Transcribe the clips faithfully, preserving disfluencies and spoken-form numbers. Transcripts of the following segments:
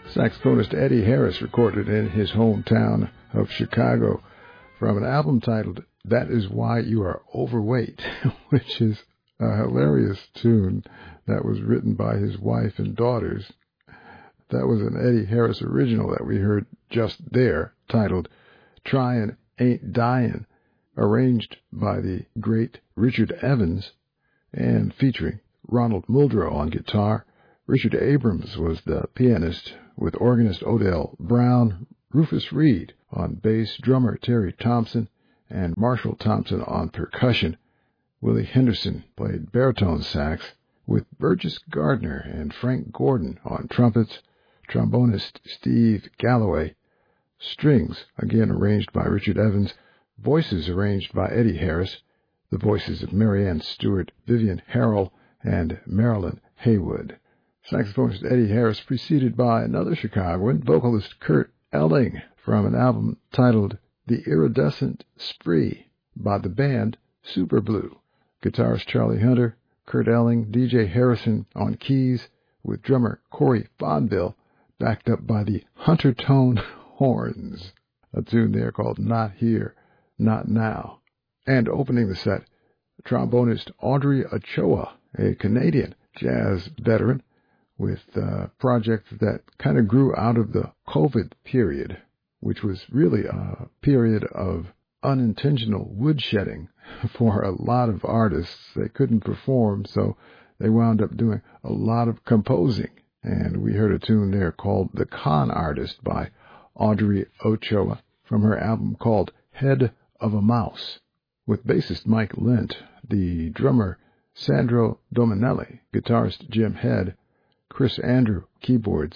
Saxophonist Eddie Harris recorded in his hometown of Chicago from an album titled That Is Why You Are Overweight, which is a hilarious tune that was written by his wife and daughters. That was an Eddie Harris original that we heard just there, titled Tryin' Ain't Dyin', arranged by the great Richard Evans and featuring Ronald Muldrow on guitar. Richard Abrams was the pianist, with organist Odell Brown, Rufus Reed on bass, drummer Terry Thompson, and Marshall Thompson on percussion. Willie Henderson played baritone sax, with Burgess Gardner and Frank Gordon on trumpets, trombonist Steve Galloway, strings again arranged by Richard Evans, voices arranged by Eddie Harris, the voices of Marianne Stewart, Vivian Harrell, and Marilyn Haywood. Saxophonist Eddie Harris preceded by another Chicagoan, vocalist Kurt Elling, from an album titled The Iridescent Spree by the band Super Blue. Guitarist Charlie Hunter, Kurt Elling, D J Harrison on keys, with drummer Corey Fonville, backed up by the Hunter Tone horns. A tune there called Not Here, Not Now. And opening the set, trombonist Audrey Ochoa, a Canadian jazz veteran, with a project that kind of grew out of the COVID period, which was really a period of unintentional woodshedding for a lot of artists. They couldn't perform, so they wound up doing a lot of composing. And we heard a tune there called The Con Artist by Audrey Ochoa from her album called Head of a Mouse, with bassist Mike Lent, the drummer Sandro Dominelli, guitarist Jim Head, Chris Andrew, keyboards.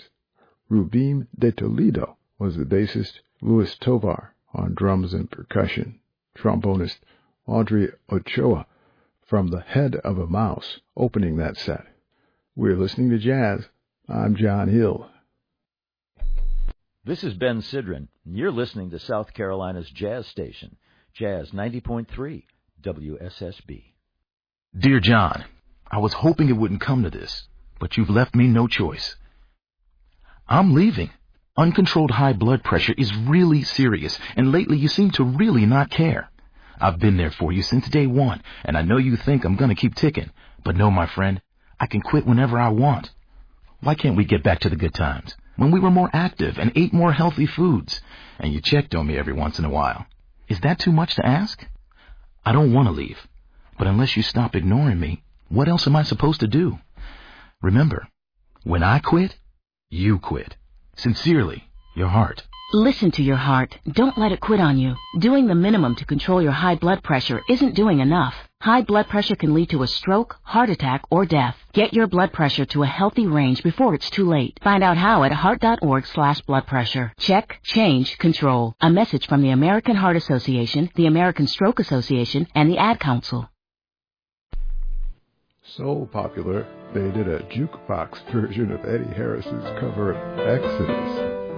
Rubim de Toledo was the bassist, Louis Tovar on drums and percussion. Trombonist Audrey Ochoa from The Head of a Mouse, opening that set. We're listening to jazz. I'm John Hill. This is Ben Sidran, and you're listening to South Carolina's jazz station, Jazz ninety point three, W S S B. Dear John, I was hoping it wouldn't come to this, but you've left me no choice. I'm leaving. Uncontrolled high blood pressure is really serious, and lately you seem to really not care. I've been there for you since day one, and I know you think I'm going to keep ticking, but no, my friend, I can quit whenever I want. Why can't we get back to the good times, when we were more active and ate more healthy foods, and you checked on me every once in a while? Is that too much to ask? I don't want to leave, but unless you stop ignoring me, what else am I supposed to do? Remember, when I quit, you quit. Sincerely, your heart. Listen to your heart. Don't let it quit on you. Doing the minimum to control your high blood pressure isn't doing enough. High blood pressure can lead to a stroke, heart attack, or death. Get your blood pressure to a healthy range before it's too late. Find out how at heart.org slash blood pressure. Check, change, control. A message from the American Heart Association, the American Stroke Association, and the Ad Council. So popular, they did a jukebox version of Eddie Harris's cover of Exodus.